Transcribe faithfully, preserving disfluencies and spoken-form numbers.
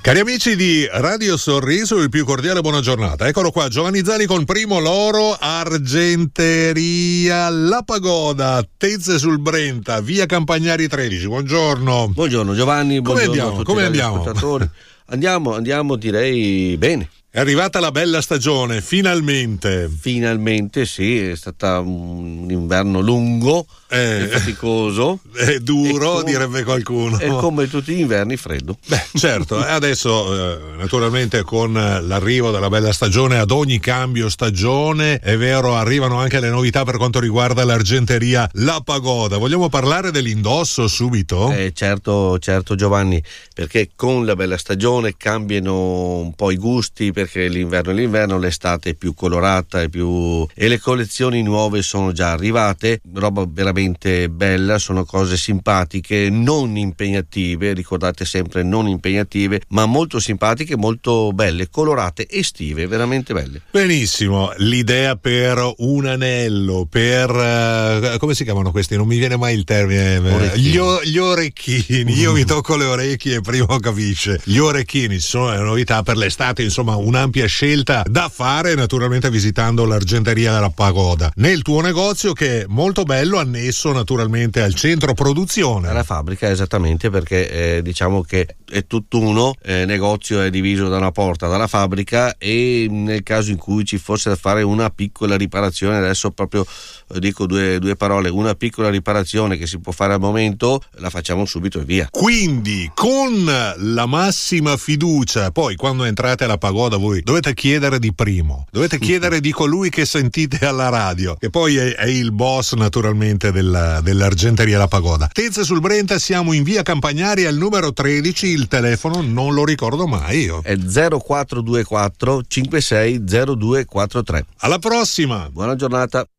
Cari amici di Radio Sorriso, il più cordiale buona giornata. Eccolo qua, Giovanni Zani con Primo Loro, Argenteria La Pagoda, Tezze sul Brenta, via Campagnari tredici. Buongiorno. Buongiorno Giovanni, come buongiorno andiamo? a tutti Come gli andiamo? ascoltatori. Andiamo, andiamo direi bene. È arrivata la bella stagione, finalmente. Finalmente sì, è stata un inverno lungo eh, e faticoso. È duro, come, direbbe qualcuno. E come tutti gli inverni freddo. Beh, certo, adesso eh, naturalmente con l'arrivo della bella stagione, ad ogni cambio stagione, è vero, arrivano anche le novità per quanto riguarda l'Argenteria La Pagoda. Vogliamo parlare dell'indosso subito? Eh, certo, certo Giovanni, perché con la bella stagione cambiano un po' i gusti, perché l'inverno è l'inverno, l'estate è più colorata e più e le collezioni nuove sono già arrivate, roba veramente bella, sono cose simpatiche, non impegnative, ricordate sempre non impegnative, ma molto simpatiche, molto belle, colorate, estive, veramente belle. Benissimo, l'idea per un anello, per uh, come si chiamano questi? Non mi viene mai il termine. Gli, o, gli orecchini, io mi tocco le orecchie e prima capisce. Gli orecchini sono le novità per l'estate, insomma un'ampia scelta da fare, naturalmente visitando l'Argenteria della Pagoda nel tuo negozio, che è molto bello, annesso naturalmente al centro produzione, alla fabbrica, esattamente, perché eh, diciamo che è tutt'uno, eh, negozio è diviso da una porta dalla fabbrica, e nel caso in cui ci fosse da fare una piccola riparazione, adesso proprio eh, dico due, due parole, una piccola riparazione che si può fare al momento, la facciamo subito e via. Quindi con la massima fiducia, poi quando entrate alla Pagoda voi dovete chiedere di Primo, dovete chiedere di colui che sentite alla radio, che poi è, è il boss naturalmente della, dell'Argenteria La Pagoda. Tezze sul Brenta, siamo in via Campagnari al numero tredici, il telefono non lo ricordo mai io. È zero quattro due quattro cinque sei zero due quattro tre. Alla prossima! Buona giornata.